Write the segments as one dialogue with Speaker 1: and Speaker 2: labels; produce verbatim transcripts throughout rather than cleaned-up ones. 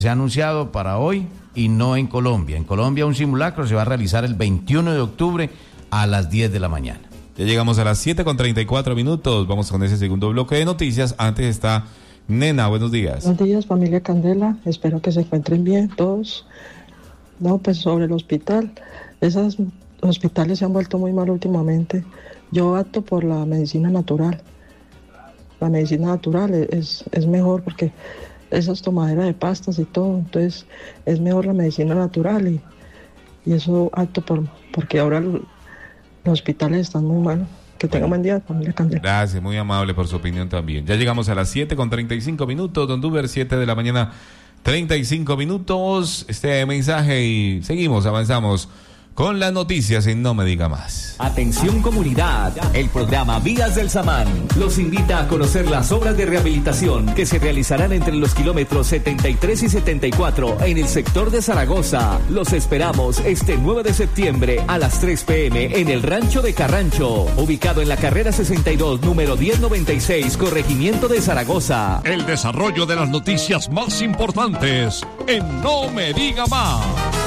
Speaker 1: Se ha anunciado para hoy y no en Colombia. En Colombia un simulacro se va a realizar el veintiuno de octubre a las diez de la mañana.
Speaker 2: Ya llegamos a las siete con treinta y cuatro minutos. Vamos con ese segundo bloque de noticias. Antes está Nena, buenos días.
Speaker 3: Buenos días, familia Candela. Espero que se encuentren bien todos. No, pues sobre el hospital. Esos hospitales se han vuelto muy mal últimamente. Yo opto por la medicina natural. La medicina natural es, es mejor porque esas tomaderas de pastas y todo, entonces es mejor la medicina natural y, y eso opto por, porque ahora los hospitales están muy malos. Que tenga buen día, familia Candela.
Speaker 2: Gracias, muy amable por su opinión también. Ya llegamos a las siete con treinta y cinco minutos, Don Duber, siete de la mañana, treinta y cinco minutos. Este mensaje y seguimos, avanzamos con las noticias y No Me Diga Más.
Speaker 4: Atención comunidad, el programa Vías del Samán los invita a conocer las obras de rehabilitación que se realizarán entre los kilómetros setenta y tres y setenta y cuatro en el sector de Zaragoza. Los esperamos este nueve de septiembre a las tres pm en el Rancho de Carrancho, ubicado en la carrera sesenta y dos, número diez noventa y seis, corregimiento de Zaragoza.
Speaker 5: El desarrollo de las noticias más importantes en No Me Diga Más.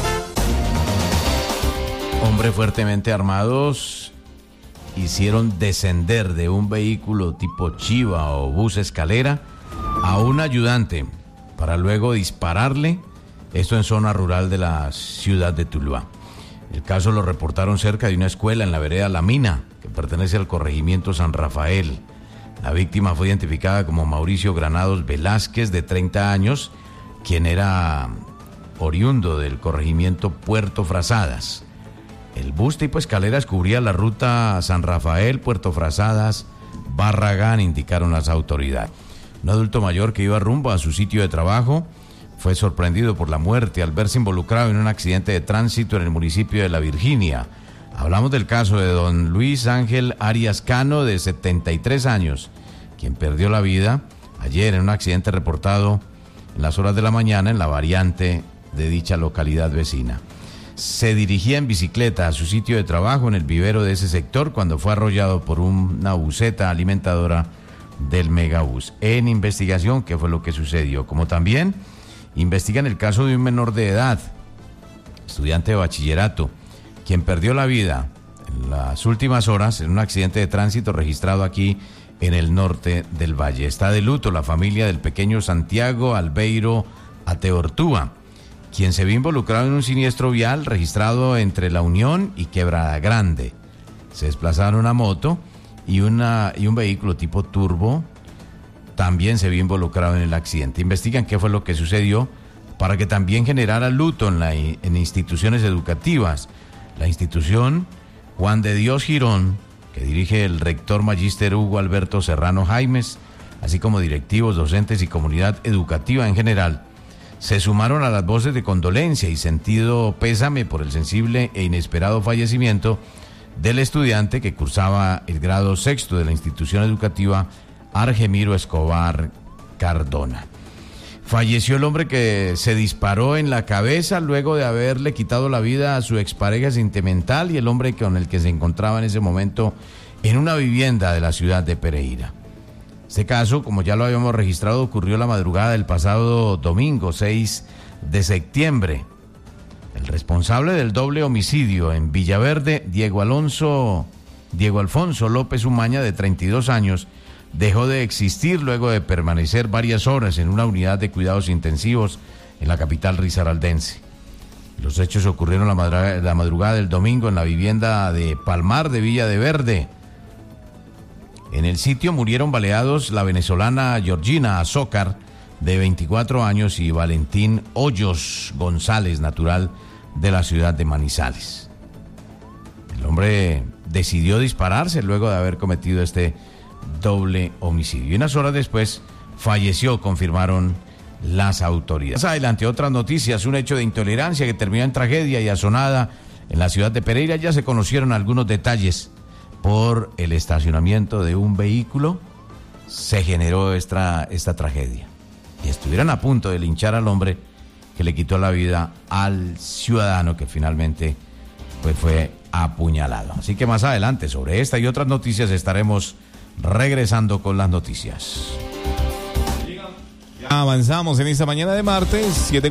Speaker 1: Hombres fuertemente armados hicieron descender de un vehículo tipo chiva o bus escalera a un ayudante para luego dispararle, esto en zona rural de la ciudad de Tuluá. El caso lo reportaron cerca de una escuela en la vereda La Mina, que pertenece al corregimiento San Rafael. La víctima fue identificada como Mauricio Granados Velázquez, de treinta años, quien era oriundo del corregimiento Puerto Frazadas. El bus tipo escaleras cubría la ruta San Rafael, Puerto Frazadas, Barragán, indicaron las autoridades. Un adulto mayor que iba rumbo a su sitio de trabajo fue sorprendido por la muerte al verse involucrado en un accidente de tránsito en el municipio de La Virginia. Hablamos del caso de don Luis Ángel Arias Cano, de setenta y tres años, quien perdió la vida ayer en un accidente reportado en las horas de la mañana en la variante de dicha localidad vecina. Se dirigía en bicicleta a su sitio de trabajo en el vivero de ese sector cuando fue arrollado por una buseta alimentadora del megabús. En investigación, ¿qué fue lo que sucedió? Como también investigan el caso de un menor de edad, estudiante de bachillerato, quien perdió la vida en las últimas horas en un accidente de tránsito registrado aquí en el norte del valle. Está de luto la familia del pequeño Santiago Albeiro Ateortúa, quien se vio involucrado en un siniestro vial registrado entre La Unión y Quebrada Grande. Se desplazaron una moto y, una, y un vehículo tipo turbo también se vio involucrado en el accidente. Investigan qué fue lo que sucedió para que también generara luto en, la, en instituciones educativas. La institución Juan de Dios Girón, que dirige el rector magíster Hugo Alberto Serrano Jaimes, así como directivos, docentes y comunidad educativa en general, se sumaron a las voces de condolencia y sentido pésame por el sensible e inesperado fallecimiento del estudiante que cursaba el grado sexto de la institución educativa Argemiro Escobar Cardona. Falleció el hombre que se disparó en la cabeza luego de haberle quitado la vida a su expareja sentimental y el hombre con el que se encontraba en ese momento en una vivienda de la ciudad de Pereira. Este caso, como ya lo habíamos registrado, ocurrió la madrugada del pasado domingo seis de septiembre. El responsable del doble homicidio en Villaverde, Diego Alonso, Diego Alfonso López Umaña, de treinta y dos años, dejó de existir luego de permanecer varias horas en una unidad de cuidados intensivos en la capital risaraldense. Los hechos ocurrieron la madrugada, la madrugada del domingo en la vivienda de Palmar de Villa de Verde. En el sitio murieron baleados la venezolana Georgina Azócar, de veinticuatro años, y Valentín Hoyos González, natural de la ciudad de Manizales. El hombre decidió dispararse luego de haber cometido este doble homicidio. Y unas horas después falleció, confirmaron las autoridades. Más adelante, otras noticias. Un hecho de intolerancia que terminó en tragedia y asonada en la ciudad de Pereira. Ya se conocieron algunos detalles. Por el estacionamiento de un vehículo se generó esta, esta tragedia. Y estuvieron a punto de linchar al hombre que le quitó la vida al ciudadano que finalmente pues, fue apuñalado. Así que más adelante, sobre esta y otras noticias, estaremos regresando con las noticias.
Speaker 2: Avanzamos en esta mañana de martes, siete